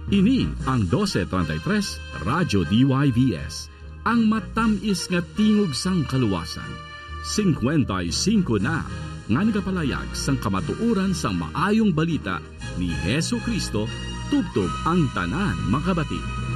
Ini ang 1233 Radyo DYVS, ang matamis nga tingog sang kaluwasan. 55 na nga nagapalayag sang kamatuoran sang maayong balita ni Hesu Kristo tubtob ang tanan makabati.